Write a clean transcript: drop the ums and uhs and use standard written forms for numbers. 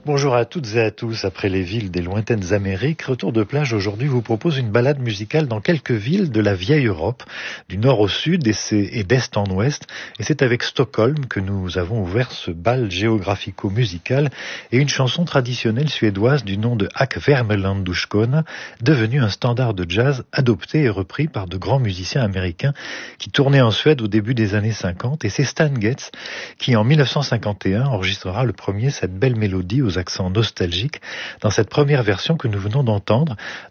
Bonjour à toutes et à tous. Après les villes des lointaines Amériques, Retour de plage aujourd'hui vous propose une balade musicale dans quelques villes de la vieille Europe, du nord au sud et d'est en ouest. Et c'est avec Stockholm que nous avons ouvert ce bal géographico-musical et une chanson traditionnelle suédoise du nom de Ak Värmeland du Skåne, devenue un standard de jazz adopté et repris par de grands musiciens américains qui tournaient en Suède au début des années 50. Et c'est Stan Getz qui, en 1951, enregistrera le premier cette belle mélodie aux accents nostalgiques dans cette première version que nous venons d'entendre